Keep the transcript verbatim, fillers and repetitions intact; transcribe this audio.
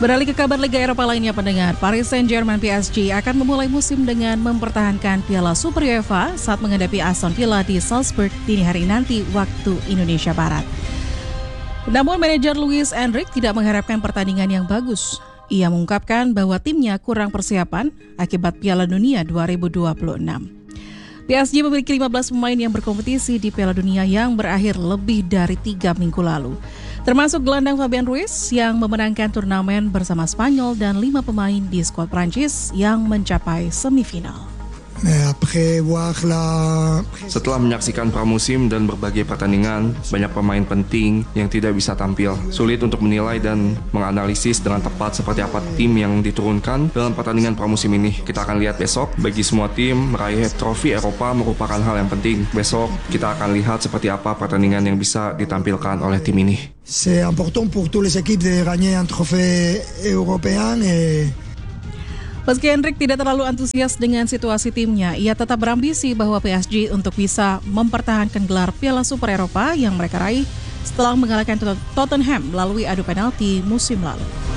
Beralih ke kabar Liga Eropa lainnya pendengar, Paris Saint-Germain P S G akan memulai musim dengan mempertahankan Piala Super UEFA saat menghadapi Aston Villa di Salzburg dini hari nanti waktu Indonesia Barat. Namun manajer Luis Enrique tidak mengharapkan pertandingan yang bagus. Ia mengungkapkan bahwa timnya kurang persiapan akibat Piala Dunia dua ribu dua puluh enam. P S G memiliki lima belas pemain yang berkompetisi di Piala Dunia yang berakhir lebih dari tiga minggu lalu. Termasuk gelandang Fabian Ruiz yang memenangkan turnamen bersama Spanyol dan lima pemain di skuad Prancis yang mencapai semifinal. Setelah menyaksikan pramusim dan berbagai pertandingan, banyak pemain penting yang tidak bisa tampil. Sulit untuk menilai dan menganalisis dengan tepat seperti apa tim yang diturunkan dalam pertandingan pramusim ini. Kita akan lihat besok. Bagi semua tim, meraih trofi Eropa merupakan hal yang penting. Besok kita akan lihat seperti apa pertandingan yang bisa ditampilkan oleh tim ini. C'est important pour toutes les équipes de gagner un trophée européen et Meski Hendrik tidak terlalu antusias dengan situasi timnya, ia tetap berambisi bahwa P S G untuk bisa mempertahankan gelar Piala Super Eropa yang mereka raih setelah mengalahkan Tottenham melalui adu penalti musim lalu.